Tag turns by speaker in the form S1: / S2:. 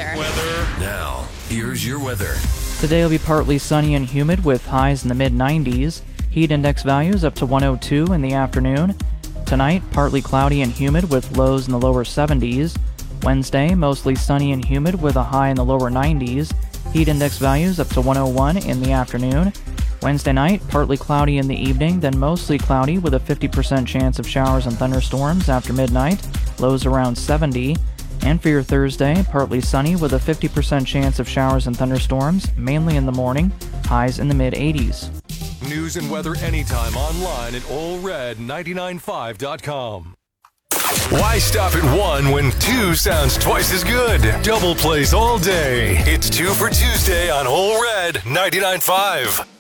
S1: weather.
S2: Now, here's your weather.
S3: Today will be partly sunny and humid with highs in the mid-90s. Heat index values up to 102 in the afternoon. Tonight, partly cloudy and humid with lows in the lower 70s. Wednesday, mostly sunny and humid with a high in the lower 90s. Heat index values up to 101 in the afternoon. Wednesday night, partly cloudy in the evening, then mostly cloudy with a 50% chance of showers and thunderstorms after midnight, lows around 70. And for your Thursday, partly sunny with a 50% chance of showers and thunderstorms, mainly in the morning, highs in the mid-80s.
S2: News and weather anytime online at allred995.com. Why stop at 1 when 2 sounds twice as good? Double plays all day. It's 2 for Tuesday on All Red 99.5.